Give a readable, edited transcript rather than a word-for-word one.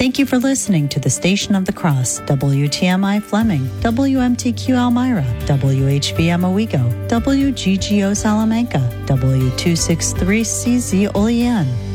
Thank you for listening to the Station of the Cross, WTMI Fleming, WMTQ Elmira, WHVM Owego, WGGO Salamanca, W263CZ Olean.